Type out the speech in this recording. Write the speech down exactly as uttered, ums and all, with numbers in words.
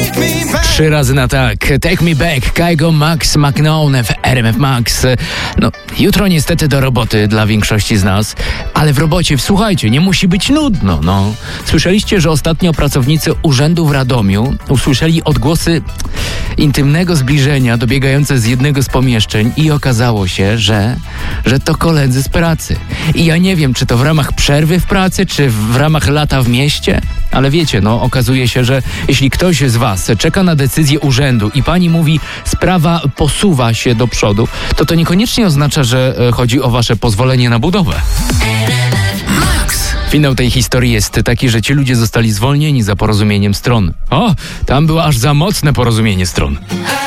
Trzy razy na tak. Take Me Back, Kygo, Max McNown w R M F Max. No, jutro niestety do roboty dla większości z nas, ale w robocie, słuchajcie, nie musi być nudno, no. Słyszeliście, że ostatnio pracownicy urzędu w Radomiu usłyszeli odgłosy intymnego zbliżenia dobiegające z jednego z pomieszczeń i okazało się, że, że to koledzy z pracy. I ja nie wiem, czy to w ramach przerwy w pracy, czy w ramach lata w mieście, ale wiecie, no okazuje się, że jeśli ktoś z was czeka na decyzję urzędu i pani mówi, sprawa posuwa się do przodu, to to niekoniecznie oznacza, że chodzi o wasze pozwolenie na budowę. Finał tej historii jest taki, że ci ludzie zostali zwolnieni za porozumieniem stron. O, tam było aż za mocne porozumienie stron.